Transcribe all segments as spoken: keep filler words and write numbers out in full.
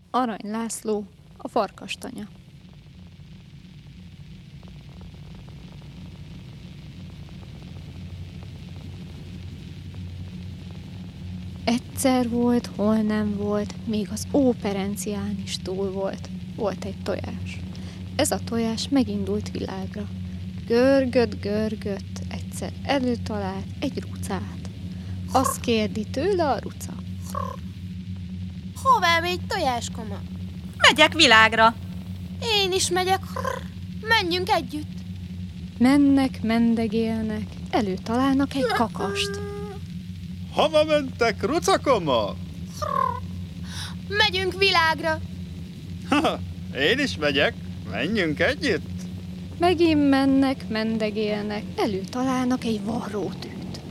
Arany László, a farkastanya. Egyszer volt, hol nem volt, még az óperencián is túl volt. Volt egy tojás. Ez a tojás megindult világra. Görgött, görgött, egyszer előtalált egy rucát. Azt kérdi tőle a ruca. Hová megy, tojáskoma? Megyek világra. Én is megyek. Menjünk együtt. Mennek, mendegélnek, előtalálnak egy kakast. Hova mentek, rucakoma? Megyünk világra. Ha, én is megyek. Menjünk együtt. Megint mennek, mendegélnek, előtalálnak egy varrótűt.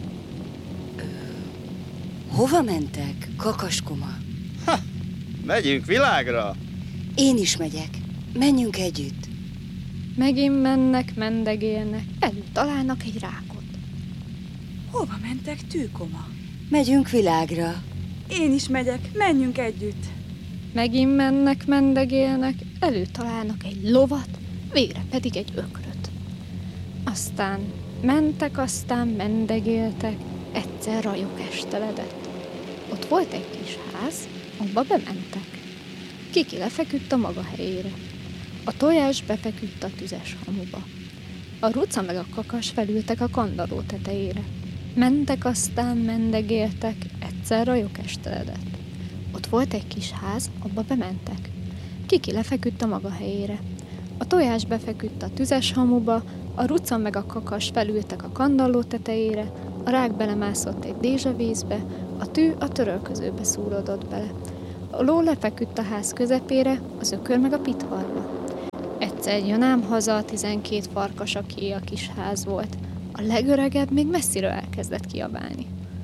Hova mentek, kakaskoma? Ha, megyünk világra. Én is megyek. Menjünk együtt. Megint mennek, mendegélnek, előtalálnak egy rákot. Hova mentek, tűkoma? Megyünk világra. Én is megyek, menjünk együtt. Megint mennek, mendegélnek, előtalálnak egy lovat, végre pedig egy ökröt. Aztán mentek, aztán mendegéltek, egyszer rajok esteledett. Ott volt egy kis ház, abba bementek. Kiki lefeküdt a maga helyére. A tojás befeküdt a tüzes hamuba. A ruca meg a kakas felültek a kandalló tetejére. Mentek, aztán mendegéltek, egyszer rajok esteledett. Ott volt egy kis ház, abba bementek. Kiki lefeküdt a maga helyére. A tojás befeküdt a tüzes hamuba, a ruca meg a kakas felültek a kandalló tetejére, a rák belemászott egy dézsavízbe, a tű a törölközőbe szúrodott bele. A ló lefeküdt a ház közepére, az ökör meg a pitvarba. Egyszer jön ám haza a tizenkét farkas, aki a kis ház volt. A legöregebb még messziről elkezdett kiabálni.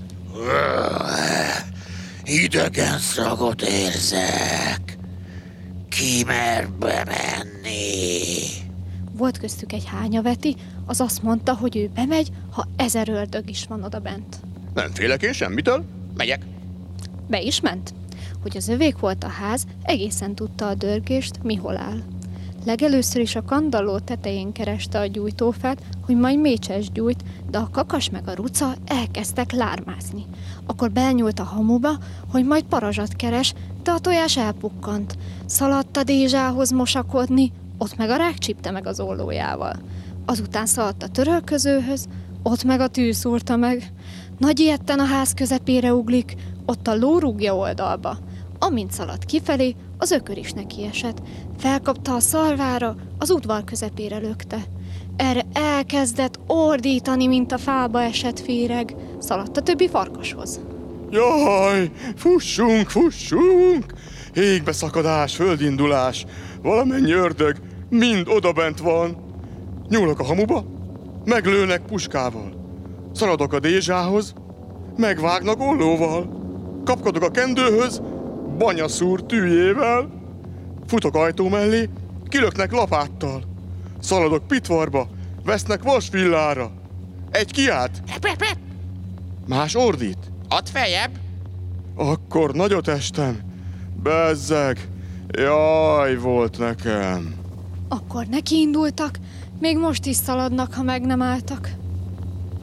Idegen szagot érzek. Ki mer bemenni? Volt köztük egy hányaveti, az azt mondta, hogy ő bemegy, ha ezer ördög is van oda bent. Nem félek én semmitől, megyek. Be is ment. Hogy az övék volt a ház, egészen tudta a dörgést, mi hol áll. Legelőször is a kandalló tetején kereste a gyújtófát, hogy majd mécses gyújt, de a kakas meg a ruca elkezdtek lármázni. Akkor belnyúlt a hamuba, hogy majd parazsat keres, de a tojás elpukkant. Szaladt a dézsához mosakodni, ott meg a rák csípte meg az ollójával. Azután szaladt a törölközőhöz, ott meg a tű szúrta meg. Nagy ijedten a ház közepére uglik, ott a ló rúgja oldalba. Amint szaladt kifelé, az ökör is nekiesett. Felkapta a szarvára, az udvar közepére lökte. Erre elkezdett ordítani, mint a fába esett féreg. Szaladt a többi farkashoz. Jaj, fussunk, fussunk! Égbeszakadás, földindulás, valamennyi ördög, mind odabent van. Nyúlok a hamuba, meglőnek puskával. Szaladok a dézsához, megvágnak ollóval. Kapkodok a kendőhöz, banyaszúr tűjével. Futok ajtó mellé, kilöknek lapáttal. Szaladok pitvarba, vesznek vasvillára. Egy kiált, más ordít. Ott feljebb. Akkor nagyot estem. Bezzeg, jaj volt nekem. Akkor nekiindultak, még most is szaladnak, ha meg nem álltak.